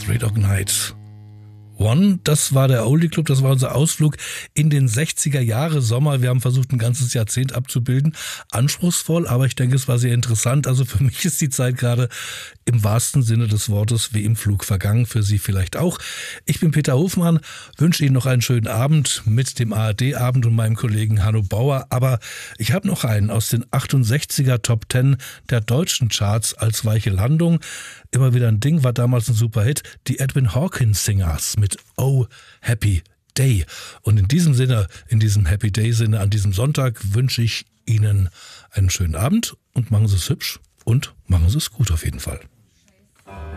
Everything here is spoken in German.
Street of Night. One, das war der Oldie Club, das war unser Ausflug in den 60er Jahre Sommer. Wir haben versucht, ein ganzes Jahrzehnt abzubilden. Anspruchsvoll, aber ich denke, es war sehr interessant. Also für mich ist die Zeit gerade im wahrsten Sinne des Wortes wie im Flug vergangen. Für Sie vielleicht auch. Ich bin Peter Hofmann, wünsche Ihnen noch einen schönen Abend mit dem ARD-Abend und meinem Kollegen Hanno Bauer. Aber ich habe noch einen aus den 68er Top 10 der deutschen Charts als weiche Landung. Immer wieder ein Ding, war damals ein Superhit. Die Edwin Hawkins Singers mit Oh Happy Day. Und in diesem Sinne, in diesem Happy Day Sinne, an diesem Sonntag wünsche ich Ihnen einen schönen Abend und machen Sie es hübsch und machen Sie es gut auf jeden Fall.